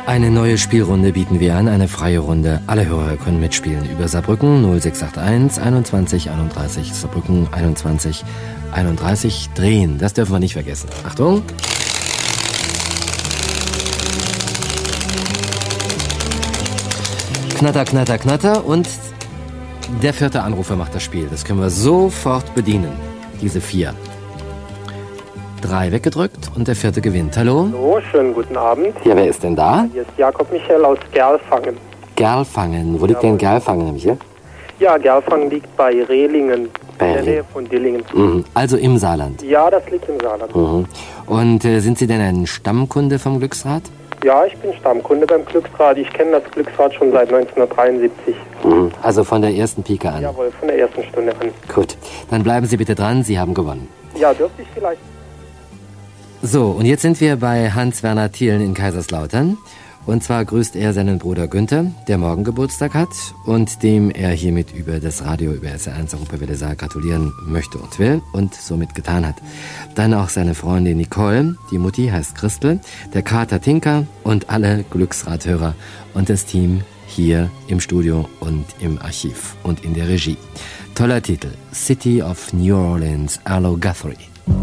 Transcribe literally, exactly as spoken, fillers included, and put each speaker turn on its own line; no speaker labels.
Eine neue Spielrunde bieten wir an, eine freie Runde. Alle Hörer können mitspielen über Saarbrücken null sechs acht eins einundzwanzig einunddreißig, Saarbrücken einundzwanzig einunddreißig, drehen. Das dürfen wir nicht vergessen. Achtung! Knatter, knatter, knatter und der vierte Anrufer macht das Spiel. Das können wir sofort bedienen, diese vier. Drei weggedrückt und der vierte gewinnt. Hallo?
Hallo, schönen guten Abend.
Ja, wer ist denn da?
Hier ist Jakob Michael aus Gerlfangen.
Gerlfangen. Wo liegt denn Gerlfangen, Michael?
Ja, Gerlfangen liegt bei Rehlingen,
bei
in der Nähe von Dillingen.
Mhm. Also im Saarland?
Ja, das liegt im Saarland.
Mhm. Und äh, sind Sie denn ein Stammkunde vom Glücksrad?
Ja, ich bin Stammkunde beim Glücksrad. Ich kenne das Glücksrad schon seit neunzehnhundertdreiundsiebzig.
Mhm. Also von der ersten Pike an?
Jawohl, von der ersten Stunde an.
Gut, dann bleiben Sie bitte dran. Sie haben gewonnen.
Ja, dürfte ich vielleicht...
So, und jetzt sind wir bei Hans-Werner Thielen in Kaiserslautern. Und zwar grüßt er seinen Bruder Günther, der morgen Geburtstag hat und dem er hiermit über das Radio, über S R eins Europawelle Saar gratulieren möchte und will und somit getan hat. Dann auch seine Freundin Nicole, die Mutti heißt Christel, der Kater Tinker und alle Glücksradhörer und das Team hier im Studio und im Archiv und in der Regie. Toller Titel, City of New Orleans, Arlo Guthrie.